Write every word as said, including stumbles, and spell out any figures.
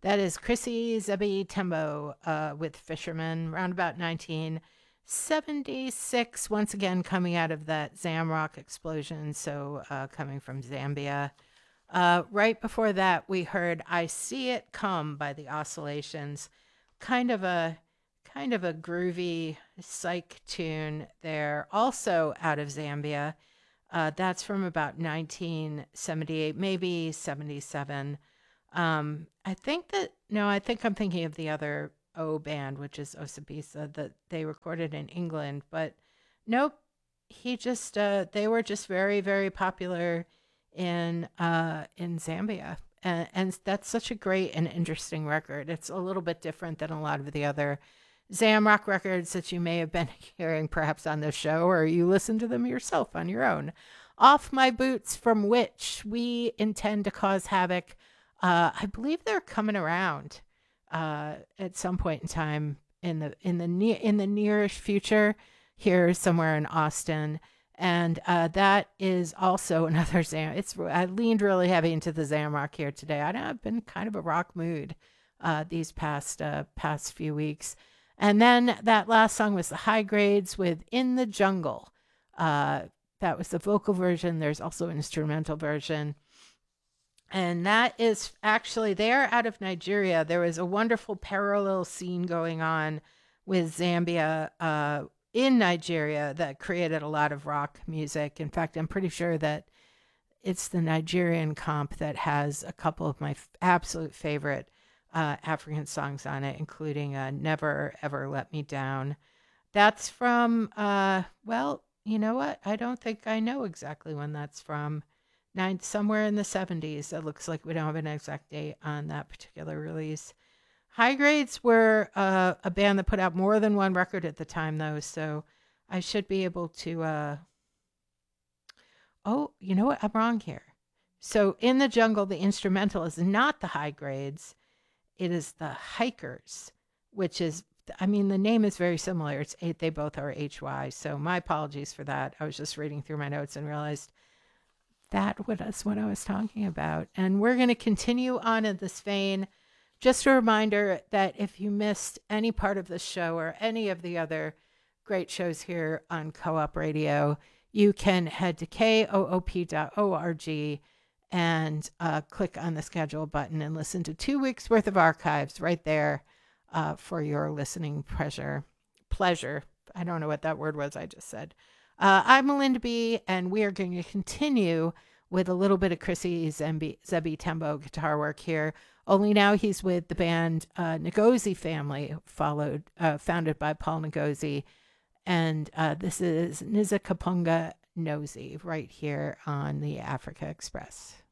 That is Chrissy Zebi Tembo uh, with Fisherman, around about nineteen seventy-six, once again coming out of that Zamrock explosion, so uh, coming from Zambia. Uh, right before that, we heard "I See It Come" by the Oscillations, kind of a kind of a groovy psych tune there, also out of Zambia. Uh, that's from about nineteen seventy-eight, maybe seventy-seven. Um, I think that no, I think I'm thinking of the other O band, which is Osabisa, that they recorded in England. But nope, he just uh, they were just very very popular in uh, in Zambia, and, and that's such a great and interesting record. It's a little bit different than a lot of the other Zamrock records that you may have been hearing perhaps on this show, or you listen to them yourself on your own. Off My Boots, from which we intend to cause havoc. Uh, I believe they're coming around uh, at some point in time in the in the near in the nearish future here somewhere in Austin, and uh, that is also another Zam. It's I leaned really heavy into the Zamrock here today. I know I've been kind of a rock mood uh, these past uh, past few weeks, and then that last song was the High Grades with "In the Jungle." Uh, that was the vocal version. There's also an instrumental version. And that is actually, they're out of Nigeria. There was a wonderful parallel scene going on with Zambia uh, in Nigeria that created a lot of rock music. In fact, I'm pretty sure that it's the Nigerian comp that has a couple of my f- absolute favorite uh, African songs on it, including uh, Never Ever Let Me Down. That's from, uh, well, you know what? I don't think I know exactly when that's from. Nine, somewhere in the seventies. It looks like we don't have an exact date on that particular release. High Grades were uh, a band that put out more than one record at the time, though, so I should be able to. Uh... Oh, you know what? I'm wrong here. So, In the Jungle, the instrumental is not the High Grades, it is the Hikers, which is, I mean, the name is very similar. It's eight, they both are H Y, so my apologies for that. I was just reading through my notes and realized that was what I was talking about. And we're going to continue on in this vein. Just a reminder that if you missed any part of the show or any of the other great shows here on Co-op Radio, you can head to koop dot org and uh, click on the schedule button and listen to two weeks worth of archives right there uh, for your listening pleasure. Pleasure. I don't know what that word was I just said. Uh, I'm Melinda B, and we are going to continue with a little bit of Chrissy Zembi, Zebi Tembo guitar work here. Only now he's with the band uh, Ngozi Family, followed, uh, founded by Paul Ngozi. And uh, this is Nizakapunga Nozi right here on the Africa Express.